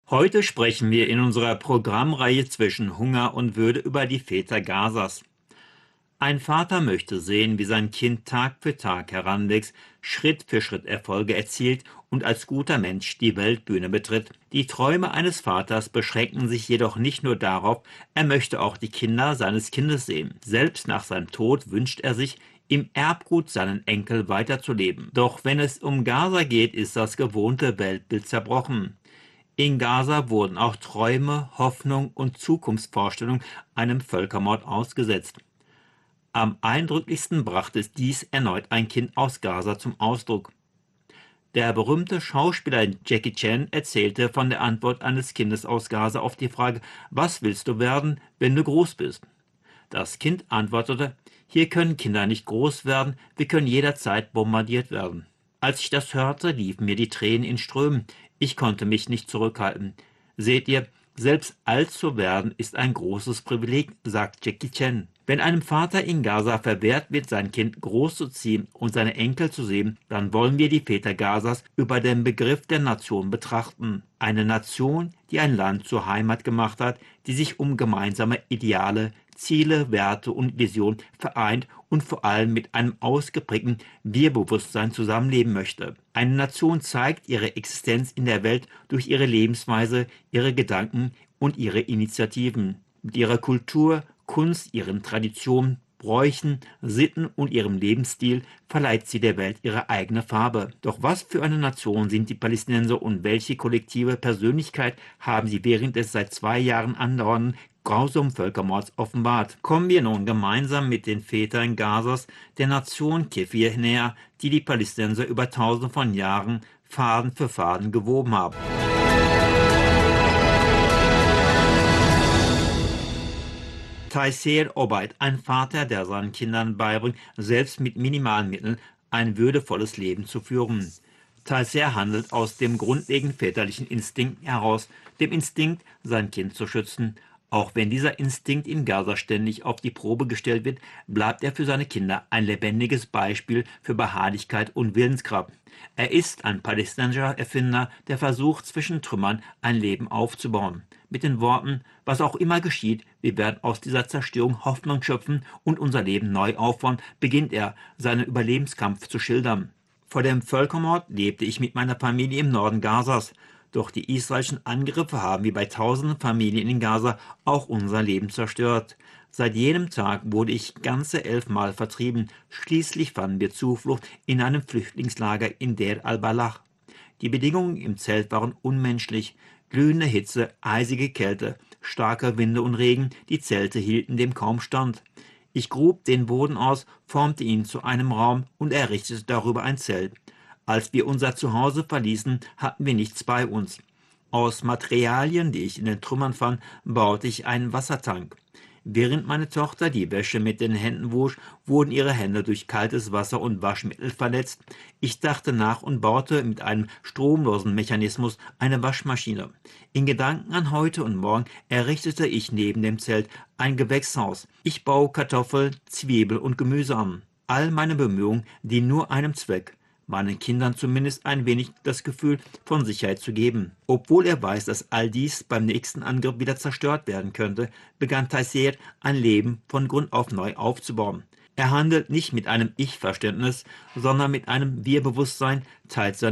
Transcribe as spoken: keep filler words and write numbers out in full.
Heute sprechen wir in unserer Programmreihe zwischen Hunger und Würde über die Väter Gazas. Ein Vater möchte sehen, wie sein Kind Tag für Tag heranwächst, Schritt für Schritt Erfolge erzielt und als guter Mensch die Weltbühne betritt. Die Träume eines Vaters beschränken sich jedoch nicht nur darauf, er möchte auch die Kinder seines Kindes sehen. Selbst nach seinem Tod wünscht er sich, im Erbgut seinen Enkel weiterzuleben. Doch wenn es um Gaza geht, ist das gewohnte Weltbild zerbrochen. In Gaza wurden auch Träume, Hoffnung und Zukunftsvorstellungen einem Völkermord ausgesetzt. Am eindrücklichsten brachte dies erneut ein Kind aus Gaza zum Ausdruck. Der berühmte Schauspieler Jackie Chan erzählte von der Antwort eines Kindes aus Gaza auf die Frage: Was willst du werden, wenn du groß bist? Das Kind antwortete: Hier können Kinder nicht groß werden, wir können jederzeit bombardiert werden. Als ich das hörte, liefen mir die Tränen in Strömen. Ich konnte mich nicht zurückhalten. Seht ihr, selbst alt zu werden ist ein großes Privileg, sagt Jackie Chan. Wenn einem Vater in Gaza verwehrt wird, sein Kind großzuziehen und seine Enkel zu sehen, dann wollen wir die Väter Gazas über den Begriff der Nation betrachten. Eine Nation, die ein Land zur Heimat gemacht hat, die sich um gemeinsame Ideale, Ziele, Werte und Visionen vereint und vor allem mit einem ausgeprägten Wir-Bewusstsein zusammenleben möchte. Eine Nation zeigt ihre Existenz in der Welt durch ihre Lebensweise, ihre Gedanken und ihre Initiativen. Mit ihrer Kultur, Kunst, ihren Traditionen, Bräuchen, Sitten und ihrem Lebensstil verleiht sie der Welt ihre eigene Farbe. Doch was für eine Nation sind die Palästinenser und welche kollektive Persönlichkeit haben sie während des seit zwei Jahren andauernden grausamen Völkermords offenbart? Kommen wir nun gemeinsam mit den Vätern Gazas der Nation Kefir näher, die die Palästinenser über tausende von Jahren Faden für Faden gewoben haben. Taisir Obaid, ein Vater, der seinen Kindern beibringt, selbst mit minimalen Mitteln ein würdevolles Leben zu führen. Taisir handelt aus dem grundlegenden väterlichen Instinkt heraus, dem Instinkt, sein Kind zu schützen. Auch wenn dieser Instinkt in Gaza ständig auf die Probe gestellt wird, bleibt er für seine Kinder ein lebendiges Beispiel für Beharrlichkeit und Willenskraft. Er ist ein palästinensischer Erfinder, der versucht, zwischen Trümmern ein Leben aufzubauen. Mit den Worten: Was auch immer geschieht, wir werden aus dieser Zerstörung Hoffnung schöpfen und unser Leben neu aufbauen, beginnt er, seinen Überlebenskampf zu schildern. Vor dem Völkermord lebte ich mit meiner Familie im Norden Gazas. Doch die israelischen Angriffe haben wie bei tausenden Familien in Gaza auch unser Leben zerstört. Seit jenem Tag wurde ich ganze elfmal vertrieben. Schließlich fanden wir Zuflucht in einem Flüchtlingslager in Deir al-Balah. Die Bedingungen im Zelt waren unmenschlich. Glühende Hitze, eisige Kälte, starke Winde und Regen, die Zelte hielten dem kaum stand. Ich grub den Boden aus, formte ihn zu einem Raum und errichtete darüber ein Zelt. Als wir unser Zuhause verließen, hatten wir nichts bei uns. Aus Materialien, die ich in den Trümmern fand, baute ich einen Wassertank. Während meine Tochter die Wäsche mit den Händen wusch, wurden ihre Hände durch kaltes Wasser und Waschmittel verletzt. Ich dachte nach und baute mit einem stromlosen Mechanismus eine Waschmaschine. In Gedanken an heute und morgen errichtete ich neben dem Zelt ein Gewächshaus. Ich baue Kartoffeln, Zwiebel und Gemüse an. All meine Bemühungen dienen nur einem Zweck: meinen Kindern zumindest ein wenig das Gefühl von Sicherheit zu geben. Obwohl er weiß, dass all dies beim nächsten Angriff wieder zerstört werden könnte, begann Taisir ein Leben von Grund auf neu aufzubauen. Er handelt nicht mit einem Ich-Verständnis, sondern mit einem Wir-Bewusstsein, teilt seine